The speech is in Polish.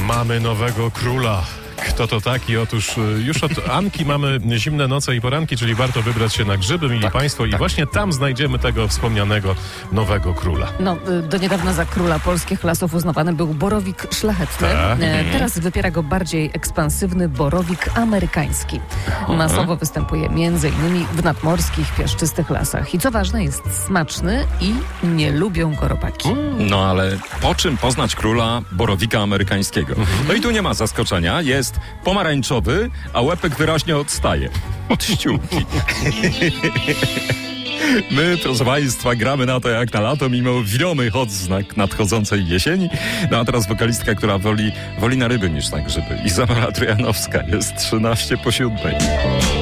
Mamy nowego króla. Kto to taki? Otóż już od Anki mamy zimne noce i poranki, czyli warto wybrać się na grzyby, mili Państwo, i właśnie tam znajdziemy tego wspomnianego nowego króla. No, do niedawna za króla polskich lasów uznawany był borowik szlachetny. Teraz wypiera go bardziej ekspansywny borowik amerykański. Masowo występuje m.in. w nadmorskich, piaszczystych lasach. I co ważne, jest smaczny i nie lubią go robaki. No ale po czym poznać króla borowika amerykańskiego? No i tu nie ma zaskoczenia. Jest pomarańczowy, a łepek wyraźnie odstaje od ściółki. My, proszę Państwa, gramy na to jak na lato, mimo widomych odznak nadchodzącej jesieni. No a teraz wokalistka, która woli na ryby niż na grzyby. Izabela Trojanowska, jest 13 po 7.